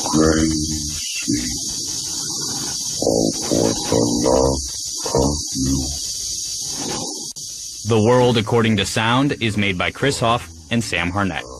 crazy, all for the love of you. The World According to Sound is made by Chris Hoff and Sam Harnett.